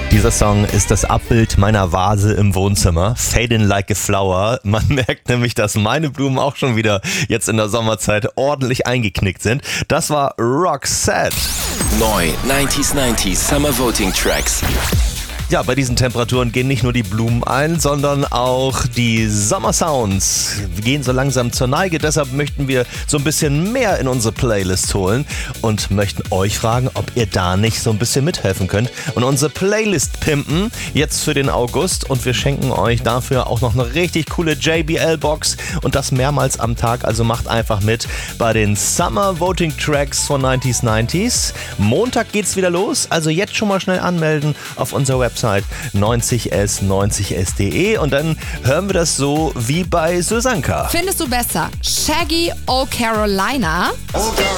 Dieser Song ist das Abbild meiner Vase im Wohnzimmer. Fading like a flower. Man merkt nämlich, dass meine Blumen auch schon wieder jetzt in der Sommerzeit ordentlich eingeknickt sind. Das war Roxette. Neu 90s Summer Voting Tracks. Ja, bei diesen Temperaturen gehen nicht nur die Blumen ein, sondern auch die Sommersounds. Wir gehen so langsam zur Neige, deshalb möchten wir so ein bisschen mehr in unsere Playlist holen und möchten euch fragen, ob ihr da nicht so ein bisschen mithelfen könnt und unsere Playlist pimpen, jetzt für den August, und wir schenken euch dafür auch noch eine richtig coole JBL-Box und das mehrmals am Tag, also macht einfach mit bei den Summer Voting Tracks von 90s. Montag geht's wieder los, also jetzt schon mal schnell anmelden auf unserer Website 90s90s.de und dann hören wir das so wie bei Susanka. Findest du besser Shaggy O Carolina